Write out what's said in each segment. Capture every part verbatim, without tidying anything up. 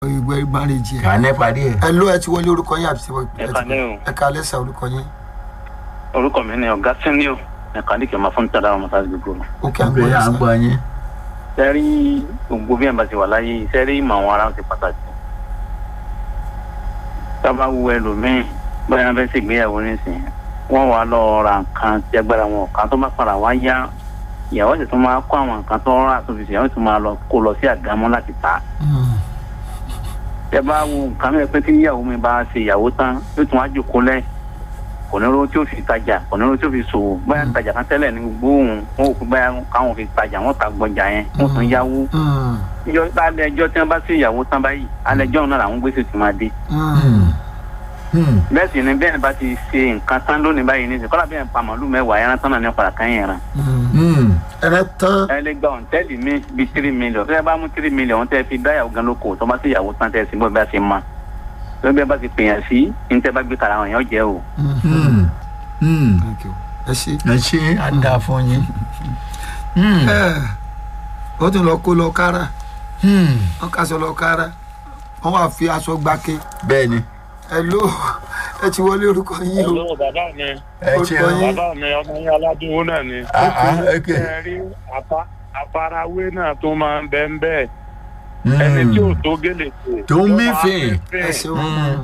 ìwé marriage ẹ. kà á ní parí ẹ. ẹ ló ẹ ti wọlé orúkọ yín àbí ṣe ẹ kálẹ́ o. ẹ kálẹ́ sà orúkọ yín. orúkọ mi ni ọ̀gá sẹ́niọ̀ ẹ̀ka ní kí n máa fún tàdá ọmọ sáà gbogbo. ó kí àgbọ̀ yín sà. àgbọ̀ yín. sẹ́rí gbogbo bí ẹ̀ bá ti wà láyé sẹ́rí ìmọ̀ àwọn ará ti pàtàkì. sábà wu ẹlòmíì báyà fẹ́ ṣègbéyàwó nísìnyí wọ́n wà lọ ra nǹkan tí agbára wọn kan tó bá padà wá yá ìyàwó sì tún máa kó àwọn nǹkan tó rà tó fi ṣèyàwó sì máa lọ kó lọ sí àgámọ́ láti ta. ẹ bá wo nǹkan mẹ́rin pé tí ìyàwó mi bá ṣe ìyàwó tán yóò tún wá jòkó lẹ̀ kò ní ro tí ó fi tajà kò ní ro tí ó fi ṣòwò báyà tajà kan tẹ́lẹ̀ ní gbogbo òun wọn ò fi báyà káwọn fi tajà wọn ta gbọjà yẹn wọn tún yáwó. ìjọ alẹ́ ẹjọ́ tí wọ́n bá ṣe ìyàwó tán báyìí alẹ́ ẹjọ́ náà làwọn gbèsè ti máa dé. bẹ́ẹ̀ sì ni bẹ́ẹ̀ bá ti ṣe nǹkan tán lónìí báyìí ní kọ́lá bẹ́ẹ̀ pa màálù mẹ́wàá ẹran tán náà ní ọ̀pàdà kan yẹn ran. ẹran tán. ẹ lè gba òǹtẹ́ẹ̀lì mi bíi three million tẹ́ ẹ bá mú three million tẹ́ ẹ fi dáyàwó gan lóko tó bá ṣe ìyàwó tán tẹ́ ẹ sì bọ́ bá ṣe máa lórí bí a bá ti pèèyàn sí ní tẹ́ bá gbé kàrà àwọn èèyàn jẹ́ o. ẹ ṣe. ẹ ṣe àdá fún yín. ó tún lọ kó lọ kára wọn kàṣọ lọ kára wọn wà fi aṣọ gbáke. bẹ́ẹ̀ni. ẹ ló ẹ ti wọlé orúkọ yín o. Hello, bàbá mi. ẹ ṣe orúkọ yín. Bàbá mi ọmọ yín aládùúgbò náà ni. Ẹ rí àfarawé náà tó máa ń bẹ́ ń bẹ́ẹ̀. Ẹni tí ò tó gèlè tó. tó ń mífìn. ẹ ṣeun.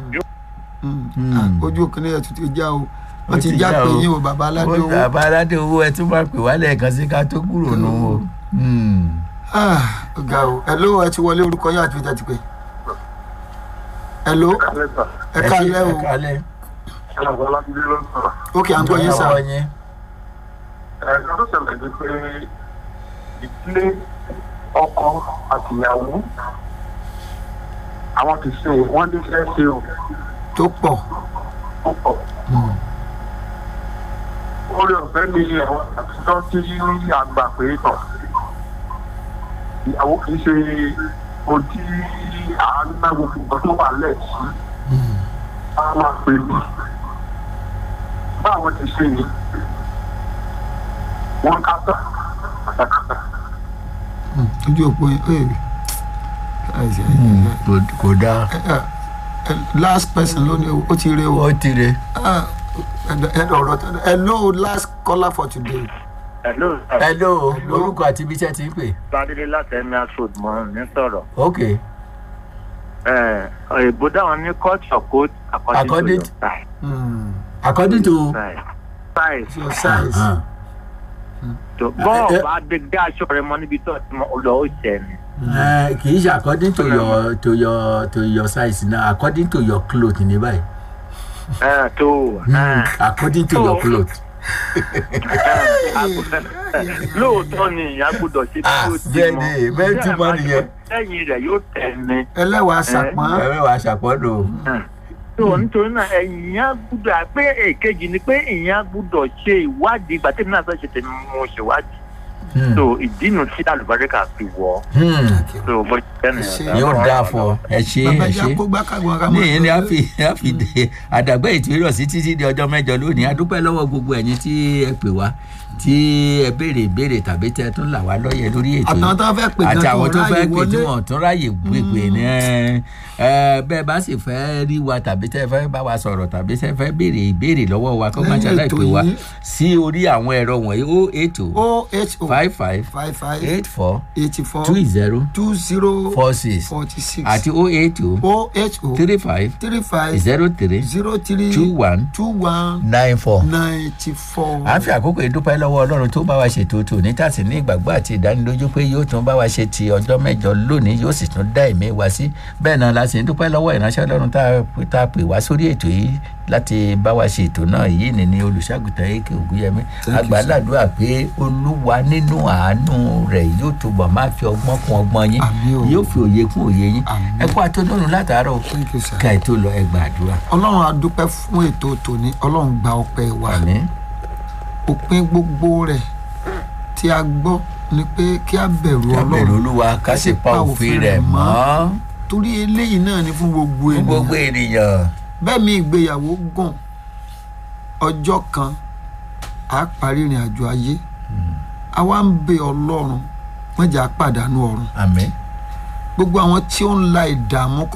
ojú òkèlè ẹ̀ tún ti já o wọ́n ti já pé yín o bàbá aládé owó. bàbá aládé owó ẹ tún bá pè wá lẹ́ẹ̀kan sí ká tó kúrò nù o. ọ̀gá o ẹ ló ẹ ti wọlé orúkọ yín àti ìtẹ̀tí pé. ẹ ló ẹ kálẹ́ o. ẹ kálẹ́. ókè à ń gbọ́ yín sá. ẹ̀ka tó ṣẹlẹ̀ ni pé ìdílé ọkọ àtìyàwó àwọn ti ṣe wọ́n ní fẹ́ ṣe o tó pọ̀. tó pọ̀. orí ọ̀fẹ́ ni àwọn àtijọ́ tí àgbà pé tọ̀ ìyàwó kì í ṣe ojú àánú gbogbo nǹkan tó wà lẹ̀ sí a máa pè mí báwọn ti ṣe ni wọ́n ká tán pátákátá. ojú òpó yẹn kò dáa. last person lónìí ó ti rẹ o. ó ti rẹ. hello last caller for today. hello. hello orúkọ àti ibi iṣẹ́ ti ń pè. Bádélé láti ẹ̀mí aṣọ mọ́ ní sọ̀rọ̀. ok. ìbò dáwọn ní culture code according to your size. according to. size. your size. bọ́ọ̀ bá gbé aṣọ rẹ mọ níbi tó ti mọ ọlọ́ ó ṣẹ ni. kì í ṣe according to your to your to your size na according to your cloth ní báyìí. tó. according to your cloth. lóòótọ́ ni ìyá gbọ́dọ̀ ṣe tí ó ti mọ. bẹ́ẹ̀ni bẹ́ẹ̀ tí mo nìyẹn. lẹ́yìn rẹ̀ yóò tẹ̀ ní. ẹlẹ́wàá sàpọ́n. ẹlẹ́wàá sàpọ́n lò. tó nítorí náà ẹ̀yìn á gbọ́dọ̀ pé èkejì ni pé ìyẹn á gbọ́dọ̀ ṣe ìwádìí ìgbà tèmi náà fẹ́ ṣe tèmi mo ṣe ìwádìí. so ìdínú tí àlùbáríkà fi wọ̀. so bó ṣe tẹ́lẹ̀ yóò dáa fọ ẹ ṣe ẹ ṣe ní ìyẹn ni a fi a fi de àdàgbẹ́ ìtúrọ̀ sí títí di ọjọ́ mẹ́jọ lónìí a dúpẹ́ lọ́wọ́ gbogbo ẹ̀yin tí ẹ pè wá tí ẹ béèrè ìbéèrè tàbí tẹ tún là wá lọ́yẹ̀ lórí ètò yìí àti àwọn tó fẹ́ pè tí wọ́n tún ráyè gbègbè ní ẹ bẹ́ẹ̀ bá sì fẹ́ rí wa tàbí tẹ fẹ́ bá wa sọ̀rọ̀ tàbí tẹ fẹ́ béèrè ìbéèrè lọ́wọ́ wa kó máa ṣàlàyé pé wa sí orí àwọn ẹ̀rọ wọ̀nyí o eight o five five eight four two zero two zero four six forty six àti o eight o three five three five zero three zero three two one two one nine four ninety four. à ń fi àkókò ìdúpẹ́ lọ́wọ́ ọlọ́run tó bá wa ṣètò tòní tàsí ní ìgbàgbọ́ àti ìdánilójú pé yóò tún bá wa ṣe ti ọjọ́ mẹ́jọ lónìí yóò sì tún dá ẹ̀mí wa sí bẹ́ẹ̀ náà la sì ń dúpẹ́ lọ́wọ́ ìránṣẹ́ ọlọ́run tá a pè wá sórí ètò yìí láti bá wa ṣe ètò náà yìí ní ní olùṣàgùtàn èké ògúnyẹmí àgbàládùá pé olúwa nínú àánú rẹ̀ yóò túbọ̀ máa fi ọgbọ́n kún ọgbọ́n yín yóò fi òye kún òye yín ẹ kú àtọ́nùnú látàárọ̀ ká ètò lọ ẹ gbàdúrà. ọlọ́run a dúpẹ́ fún ètò tòní ọlọ́run gba ọpẹ́ wa òpin gbogbo rẹ̀ tí a gbọ́ ni pé kí a bẹ̀rù ọlọ́run ká bẹ̀rù olúwa ká sì pa òfin rẹ̀ mọ́ torí eléyìí náà ni fún gbogbo ènìyàn. fún gbogbo ènìyàn. bẹ́ẹ̀ mi ìgbéyàwó gùn ọjọ́ kan a parí ìrìn àjò ayé àwa ń bẹ ọlọ́run wọ́n jà pàdánù ọ̀run. àmín. gbogbo àwọn tí ó ń la ìdààmú